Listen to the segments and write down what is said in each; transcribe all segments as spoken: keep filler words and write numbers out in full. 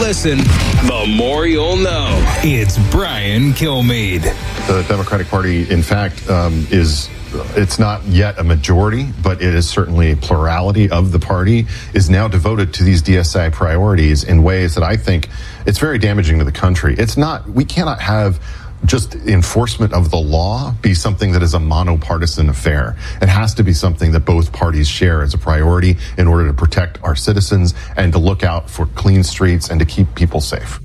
listen, the more you'll know. It's Brian Kilmeade. The Democratic Party, in fact, um, is... it's not yet a majority, but it is certainly a plurality of the party is now devoted to these D S I priorities in ways that I think it's very damaging to the country. It's not, we cannot have just enforcement of the law be something that is a monopartisan affair. It has to be something that both parties share as a priority in order to protect our citizens and to look out for clean streets and to keep people safe.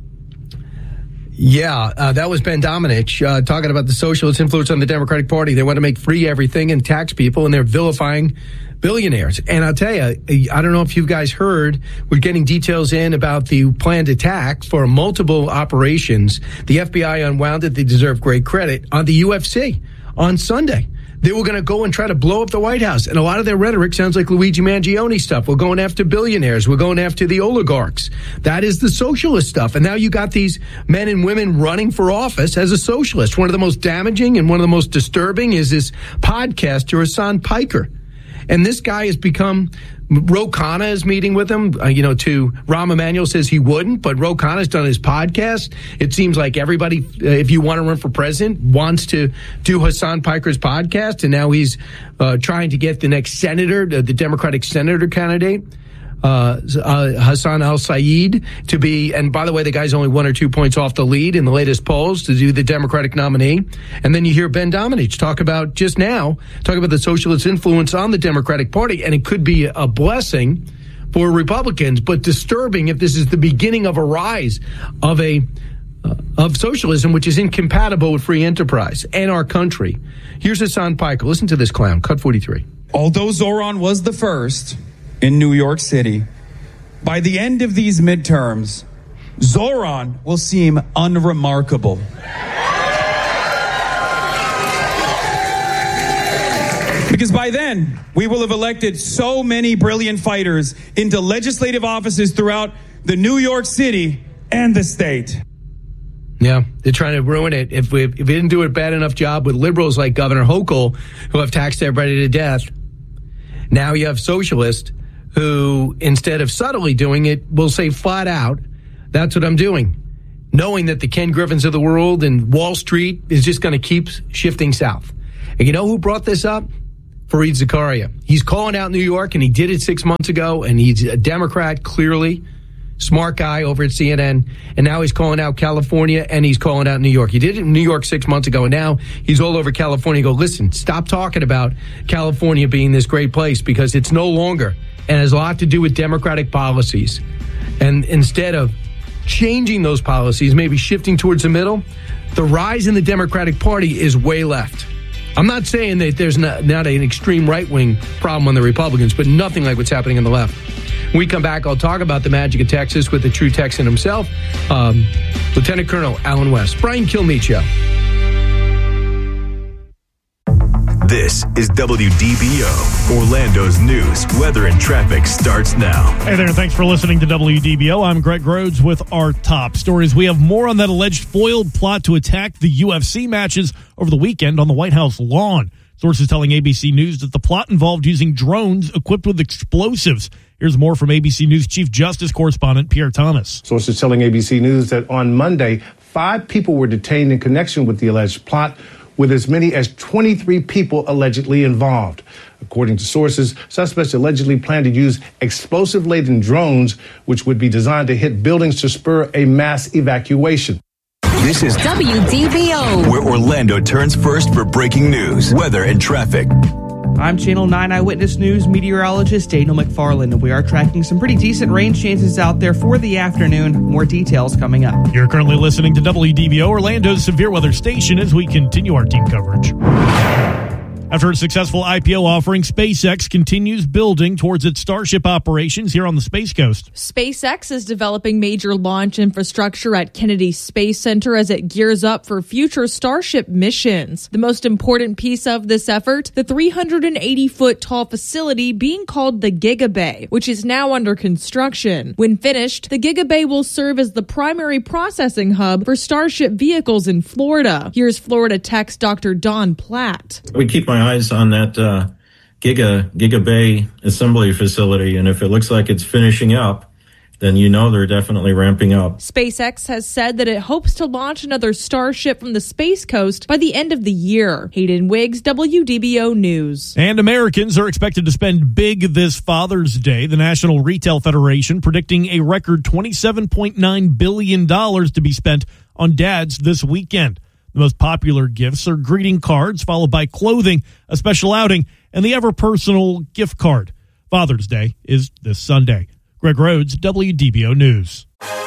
Yeah, uh, that was Ben Domenech uh, talking about the socialist influence on the Democratic Party. They want to make free everything and tax people, and they're vilifying billionaires. And I'll tell you, I don't know if you guys heard, we're getting details in about the planned attack for multiple operations. The F B I unwound it. They deserve great credit on the U F C on Sunday. They were going to go and try to blow up the White House. And a lot of their rhetoric sounds like Luigi Mangione stuff. We're going after billionaires. We're going after the oligarchs. That is the socialist stuff. And now you got these men and women running for office as a socialist. One of the most damaging and one of the most disturbing is this podcaster, Hasan Piker. And this guy has become, Ro Khanna is meeting with him, uh, you know, to Rahm Emanuel says he wouldn't, but Ro Khanna's done his podcast. It seems like everybody, uh, if you want to run for president, wants to do Hasan Piker's podcast. And now he's uh, trying to get the next senator, the, the Democratic senator candidate, uh, uh, Hassan al-Sayed, to be, and by the way, the guy's only one or two points off the lead in the latest polls to do the Democratic nominee. And then you hear Ben Domenech talk about just now, talk about the socialist influence on the Democratic Party, and it could be a blessing for Republicans, but disturbing if this is the beginning of a rise of a uh, of socialism, which is incompatible with free enterprise and our country. Here's Hasan Piker. Listen to this clown. Cut forty-three. Although Zoran was the first in New York City, by the end of these midterms, Zoran will seem unremarkable. Because by then, we will have elected so many brilliant fighters into legislative offices throughout the New York City and the state. Yeah, they're trying to ruin it. If we, if we didn't do a bad enough job with liberals like Governor Hochul, who have taxed everybody to death, now you have socialists who, instead of subtly doing it, will say flat out, that's what I'm doing, knowing that the Ken Griffins of the world and Wall Street is just going to keep shifting south. And you know who brought this up? Fareed Zakaria. He's calling out New York, and he did it six months ago, and he's a Democrat, clearly. Smart guy over at C N N, and now he's calling out California, and he's calling out New York. He did it in New York six months ago, and now he's all over California. Go, listen, stop talking about California being this great place, because it's no longer, and has a lot to do with Democratic policies. And instead of changing those policies, maybe shifting towards the middle, the rise in the Democratic Party is way left. I'm not saying that there's not, not an extreme right-wing problem on the Republicans, but nothing like what's happening on the left. When we come back, I'll talk about the magic of Texas with the true Texan himself, um, Lieutenant Colonel Alan West. Brian Kilmeade Show. This is W D B O, Orlando's news, weather, and traffic starts now. Hey there, thanks for listening to W D B O. I'm Greg Rhodes with our top stories. We have more on that alleged foiled plot to attack the U F C matches over the weekend on the White House lawn. Sources telling A B C News that the plot involved using drones equipped with explosives. Here's more from A B C News Chief Justice Correspondent Pierre Thomas. Sources telling A B C News that on Monday, five people were detained in connection with the alleged plot, with as many as twenty-three people allegedly involved. According to sources, suspects allegedly plan to use explosive-laden drones, which would be designed to hit buildings to spur a mass evacuation. This is W D B O, where Orlando turns first for breaking news, weather, and traffic. I'm Channel nine Eyewitness News meteorologist Daniel McFarland, and we are tracking some pretty decent rain chances out there for the afternoon. More details coming up. You're currently listening to W D B O, Orlando's severe weather station, as we continue our team coverage. After a successful I P O offering, SpaceX continues building towards its Starship operations here on the Space Coast. SpaceX is developing major launch infrastructure at Kennedy Space Center as it gears up for future Starship missions. The most important piece of this effort, the three hundred eighty foot tall facility being called the Giga Bay, which is now under construction. When finished, the Giga Bay will serve as the primary processing hub for Starship vehicles in Florida. Here's Florida Tech's Doctor Don Platt. We keep my eyes on that uh, Giga Giga Bay assembly facility, and if it looks like it's finishing up, then you know they're definitely ramping up. SpaceX has said that it hopes to launch another Starship from the Space Coast by the end of the year. Hayden Wiggs, W D B O News. And Americans are expected to spend big this Father's Day. The National Retail Federation predicting a record twenty-seven point nine billion dollars to be spent on dads this weekend. The most popular gifts are greeting cards, followed by clothing, a special outing, and the ever-personal gift card. Father's Day is this Sunday. Greg Rhodes, W D B O News.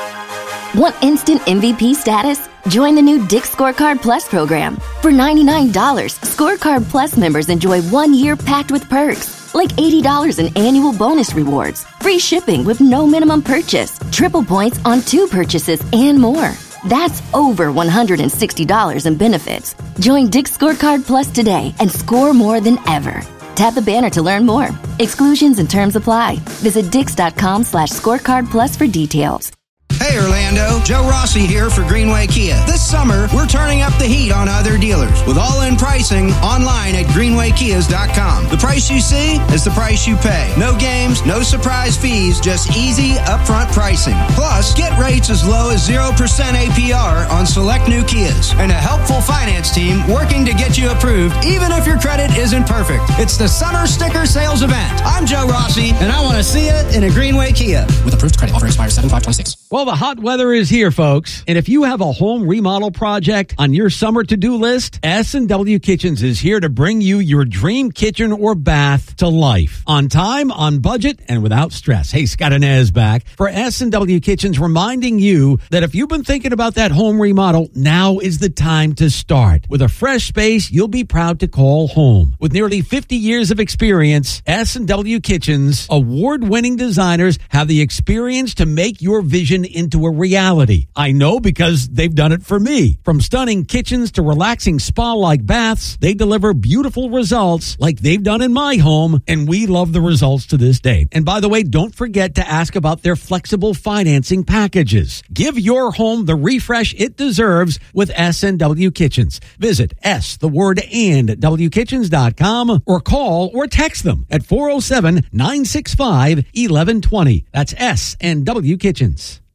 Want instant M V P status? Join the new Dick's Scorecard Plus program. For ninety-nine dollars, Scorecard Plus members enjoy one year packed with perks, like eighty dollars in annual bonus rewards, free shipping with no minimum purchase, triple points on two purchases, and more. That's over one hundred sixty dollars in benefits. Join Dick's Scorecard Plus today and score more than ever. Tap the banner to learn more. Exclusions and terms apply. Visit dix.com slash scorecard plus for details. Hey Orlando, Joe Rossi here for Greenway Kia. This summer, we're turning up the heat on other dealers with all-in pricing online at greenway kias dot com. The price you see is the price you pay. No games, no surprise fees, just easy upfront pricing. Plus, get rates as low as zero percent A P R on select new Kias and a helpful finance team working to get you approved even if your credit isn't perfect. It's the Summer Sticker Sales Event. I'm Joe Rossi, and I want to see it in a Greenway Kia. With approved credit, offer expires seven five twenty-six. Well, the hot weather is here, folks. And if you have a home remodel project on your summer to-do list, S and W Kitchens is here to bring you your dream kitchen or bath to life. On time, on budget, and without stress. Hey, Scott Inez back for S and W Kitchens, reminding you that if you've been thinking about that home remodel, now is the time to start. With a fresh space you'll be proud to call home. With nearly fifty years of experience, S and W Kitchens, award-winning designers, have the experience to make your vision into a reality. I know because they've done it for me. From stunning kitchens to relaxing spa-like baths, they deliver beautiful results like they've done in my home, and we love the results to this day. And by the way, don't forget to ask about their flexible financing packages. Give your home the refresh it deserves with S and W Kitchens. Visit S, the word and, W kitchens dot com or call or text them at four oh seven, nine six five, one one two oh. That's S and W Kitchens.